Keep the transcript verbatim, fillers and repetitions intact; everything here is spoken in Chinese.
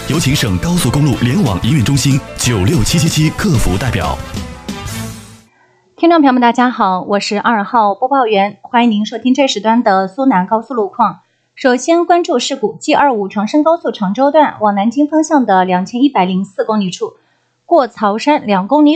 有请省高速公路联网营运中心九六七七七客服代表。 听众朋友们，大家好，我是二号播报员，欢迎您收听这时段的苏南高速路况。首先关注事故 G 二十五 长深高速常州段往南京方向的两千一百零四公里处，过曹山两公里